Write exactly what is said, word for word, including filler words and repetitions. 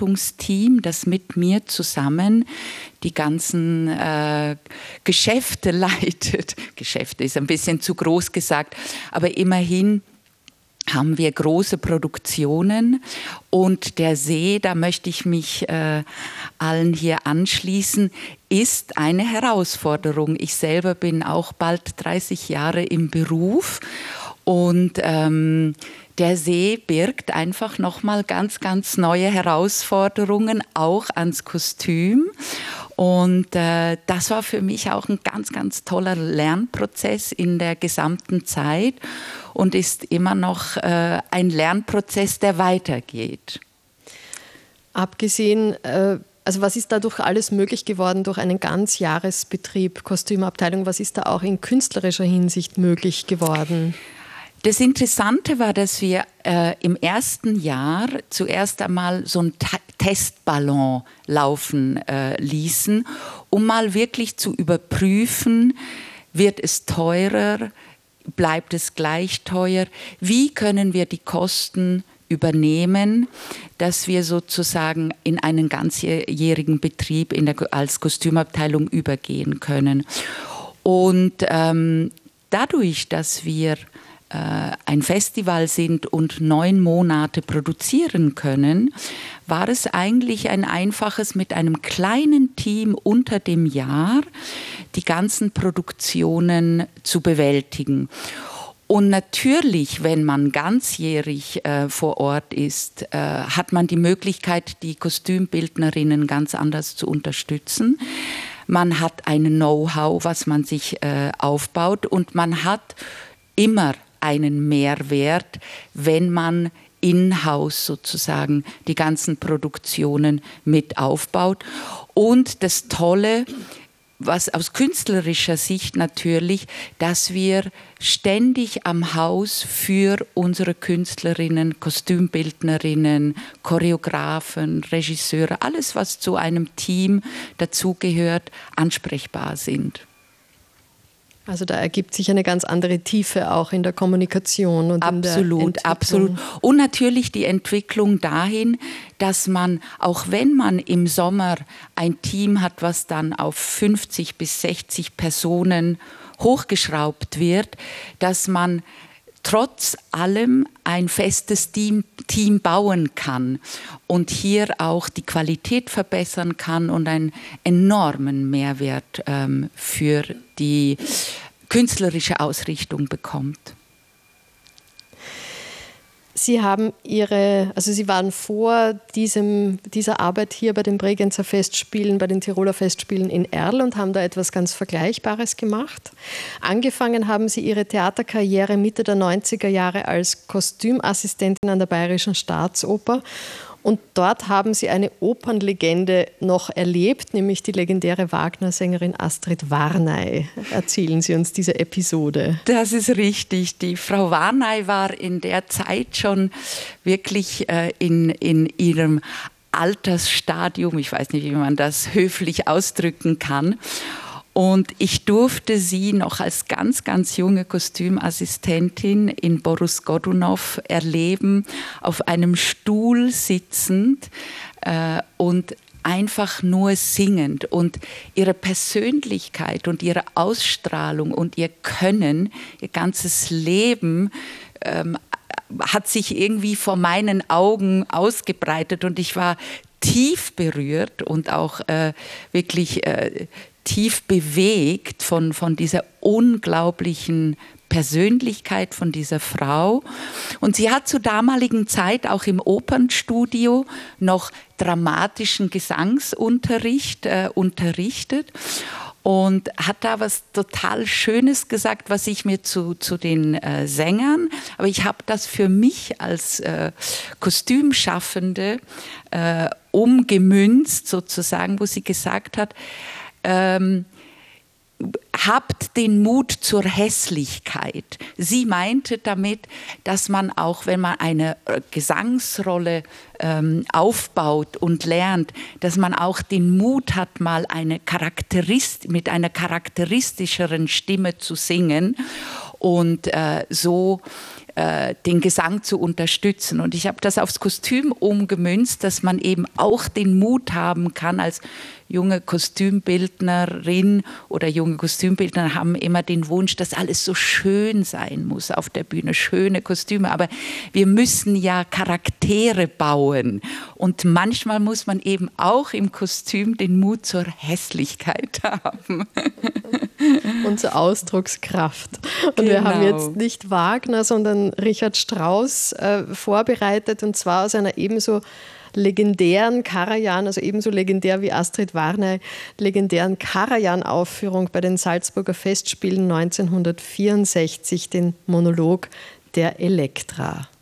Leitungsteam, das mit mir zusammen die ganzen äh, Geschäfte leitet. Geschäfte ist ein bisschen zu groß gesagt, aber immerhin haben wir große Produktionen und der See, da möchte ich mich äh, allen hier anschließen, ist eine Herausforderung. Ich selber bin auch bald dreißig Jahre im Beruf und ähm, der See birgt einfach nochmal ganz, ganz neue Herausforderungen, auch ans Kostüm. Und äh, das war für mich auch ein ganz, ganz toller Lernprozess in der gesamten Zeit und ist immer noch äh, ein Lernprozess, der weitergeht. Abgesehen, äh, also was ist dadurch alles möglich geworden durch einen Ganzjahresbetrieb, Kostümabteilung? Was ist da auch in künstlerischer Hinsicht möglich geworden? Das Interessante war, dass wir äh, im ersten Jahr zuerst einmal so einen Ta- Testballon laufen äh, ließen, um mal wirklich zu überprüfen, wird es teurer, bleibt es gleich teuer, wie können wir die Kosten übernehmen, dass wir sozusagen in einen ganzjährigen Betrieb in der, als Kostümabteilung übergehen können. Und ähm, dadurch, dass wir ein Festival sind und neun Monate produzieren können, war es eigentlich ein einfaches, mit einem kleinen Team unter dem Jahr die ganzen Produktionen zu bewältigen. Und natürlich, wenn man ganzjährig äh, vor Ort ist, äh, hat man die Möglichkeit, die Kostümbildnerinnen ganz anders zu unterstützen. Man hat ein Know-how, was man sich äh, aufbaut, und man hat immer einen Mehrwert, wenn man in-house sozusagen die ganzen Produktionen mit aufbaut. Und das Tolle, was aus künstlerischer Sicht natürlich, dass wir ständig am Haus für unsere Künstlerinnen, Kostümbildnerinnen, Choreografen, Regisseure, alles, was zu einem Team dazugehört, ansprechbar sind. Also da ergibt sich eine ganz andere Tiefe auch in der Kommunikation und absolut, in der absolut. Und natürlich die Entwicklung dahin, dass man, auch wenn man im Sommer ein Team hat, was dann auf fünfzig bis sechzig Personen hochgeschraubt wird, dass man trotz allem ein festes Team, Team bauen kann und hier auch die Qualität verbessern kann und einen enormen Mehrwert ähm, für die künstlerische Ausrichtung bekommt. Sie haben Ihre, also Sie waren vor diesem, dieser Arbeit hier bei den Bregenzer Festspielen, bei den Tiroler Festspielen in Erl und haben da etwas ganz Vergleichbares gemacht. Angefangen haben Sie Ihre Theaterkarriere Mitte der neunziger Jahre als Kostümassistentin an der Bayerischen Staatsoper. Und dort haben Sie eine Opernlegende noch erlebt, nämlich die legendäre Wagner-Sängerin Astrid Varnay. Erzählen Sie uns diese Episode. Das ist richtig. Die Frau Varnay war in der Zeit schon wirklich äh, in, in ihrem Altersstadium, ich weiß nicht, wie man das höflich ausdrücken kann. Und ich durfte sie noch als ganz, ganz junge Kostümassistentin in Boris Godunov erleben, auf einem Stuhl sitzend äh, und einfach nur singend. Und ihre Persönlichkeit und ihre Ausstrahlung und ihr Können, ihr ganzes Leben ähm, hat sich irgendwie vor meinen Augen ausgebreitet. Und ich war tief berührt und auch äh, wirklich äh, tief bewegt von, von dieser unglaublichen Persönlichkeit von dieser Frau. Und sie hat zur damaligen Zeit auch im Opernstudio noch dramatischen Gesangsunterricht äh, unterrichtet und hat da was total Schönes gesagt, was ich mir zu, zu den äh, Sängern, aber ich habe das für mich als äh, Kostümschaffende äh, umgemünzt sozusagen, wo sie gesagt hat, Ähm, habt den Mut zur Hässlichkeit. Sie meinte damit, dass man auch, wenn man eine Gesangsrolle ähm, aufbaut und lernt, dass man auch den Mut hat, mal eine Charakterist- mit einer charakteristischeren Stimme zu singen. und äh, so äh, den Gesang zu unterstützen. Und ich habe das aufs Kostüm umgemünzt, dass man eben auch den Mut haben kann, als junge Kostümbildnerin oder junge Kostümbildner haben immer den Wunsch, dass alles so schön sein muss auf der Bühne, schöne Kostüme. Aber wir müssen ja Charaktere bauen. Und manchmal muss man eben auch im Kostüm den Mut zur Hässlichkeit haben. Und zur Ausdruckskraft. Und Genau. wir haben jetzt nicht Wagner, sondern Richard Strauss äh, vorbereitet, und zwar aus einer ebenso legendären Karajan, also ebenso legendär wie Astrid Varnay, legendären Karajan-Aufführung bei den Salzburger Festspielen neunzehnhundertvierundsechzig, den Monolog der Elektra.